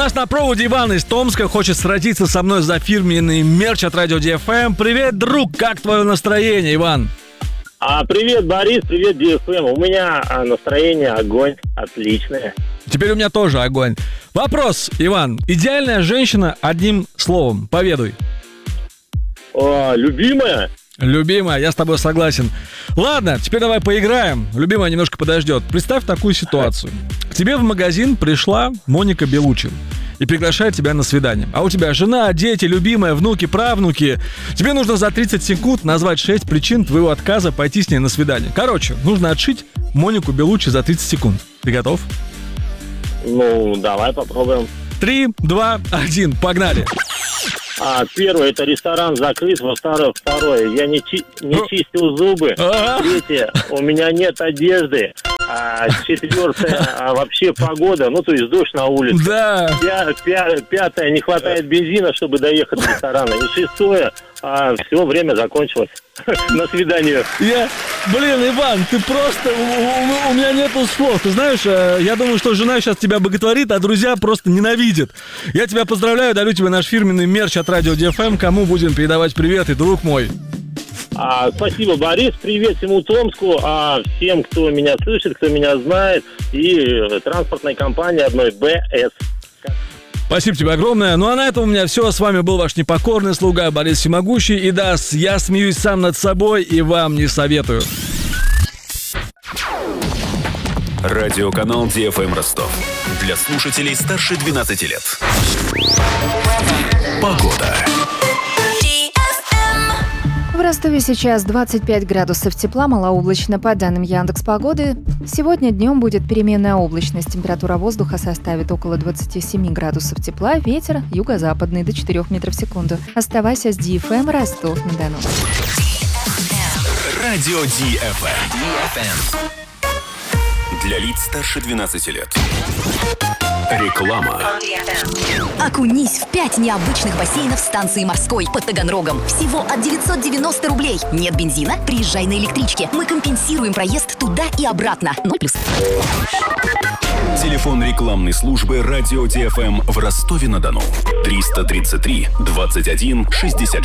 нас на проводе Иван из Томска хочет сразиться со мной за фирменный мерч от Радио DFM. Привет, друг, как твое настроение, Иван? Привет, Борис, привет, DFM. У меня настроение огонь, отличное. Теперь у меня тоже огонь. Вопрос, Иван. Идеальная женщина одним словом. Поведуй. Любимая? Любимая, я с тобой согласен. Ладно, теперь давай поиграем. Любимая немножко подождет. Представь такую ситуацию. К тебе в магазин пришла Моника Беллуччи и приглашает тебя на свидание. А у тебя жена, дети, любимая, внуки, правнуки. Тебе нужно за 30 секунд назвать 6 причин твоего отказа пойти с ней на свидание. Короче, нужно отшить Монику Беллуччи за 30 секунд. Ты готов? Ну, давай попробуем. 3, 2, 1, погнали. Первое, это ресторан закрыт. Второе, я не чистил зубы. Третье, у меня нет одежды. Четвертое, вообще погода, то есть дождь на улице. Да. Пятое, не хватает бензина, чтобы доехать до ресторана. И шестое, все, время закончилось. На свидание. Иван, ты просто... У меня нету слов. Ты знаешь, я думаю, что жена сейчас тебя боготворит, а друзья просто ненавидят. Я тебя поздравляю, дарю тебе наш фирменный мерч от Радио DFM. Кому будем передавать привет, и друг мой. Спасибо, Борис. Привет всему Томску, всем, кто меня слышит, кто меня знает, и транспортной компании одной БС. Спасибо тебе огромное. Ну а на этом у меня все. С вами был ваш непокорный слуга Борис Всемогущий. И да, я смеюсь сам над собой и вам не советую. Радиоканал DFM Ростов. Для слушателей старше 12 лет. Погода. В Ростове сейчас 25 градусов тепла, малооблачно по данным Яндекс.Погоды. Сегодня днем будет переменная облачность. Температура воздуха составит около 27 градусов тепла. Ветер юго-западный до 4 метров в секунду. Оставайся с DFM Ростов-на-Дону. Радио DFM. Для лиц старше 12 лет. Реклама. Окунись в 5 необычных бассейнов станции Морской под Таганрогом. Всего от 990 рублей. Нет бензина? Приезжай на электричке. Мы компенсируем проезд туда и обратно. 0+. Телефон рекламной службы Радио DFM в Ростове-на-Дону. 333 21 60.